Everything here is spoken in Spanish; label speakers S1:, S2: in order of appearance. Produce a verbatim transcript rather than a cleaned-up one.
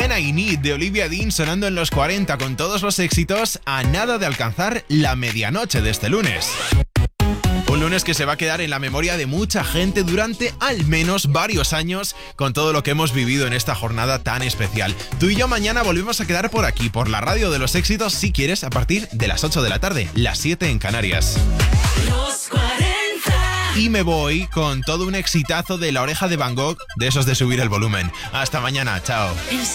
S1: When I Need de Olivia Dean sonando en los cuarenta con todos los éxitos a nada de alcanzar la medianoche de este lunes. Un lunes que se va a quedar en la memoria de mucha gente durante al menos varios años con todo lo que hemos vivido en esta jornada tan especial. Tú y yo mañana volvemos a quedar por aquí, por la radio de los éxitos, si quieres, a partir de las ocho de la tarde, las siete en Canarias.
S2: Los cuarenta.
S1: Y me voy con todo un exitazo de La Oreja de Van Gogh, de esos de subir el volumen. Hasta mañana, chao.